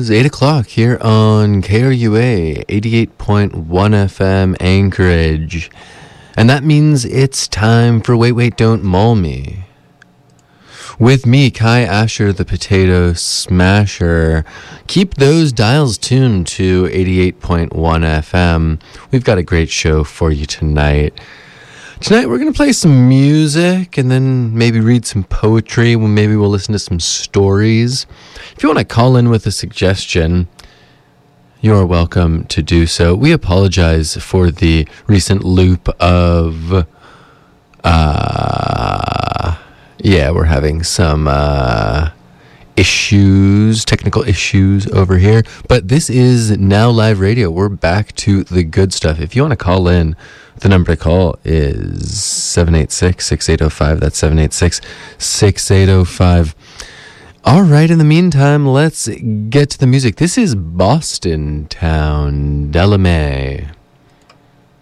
is 8 o'clock here on KRUA 88.1 FM Anchorage. And that means it's time for Wait, Wait, Don't Maul Me. With me, Kai Asher, the Potato Smasher. Keep those dials tuned to 88.1 FM. We've got a great show for you tonight. Tonight we're going to play some music and then maybe read some poetry. Maybe we'll listen to some stories. If you want to call in with a suggestion, you're welcome to do so. We apologize for the recent loop of... we're having some technical issues over here. But this is Now Live Radio. We're back to the good stuff. If you want to call in, the number to call is 786-6805. That's 786-6805. All right, in the meantime, let's get to the music. This is Boston Town, Delamay.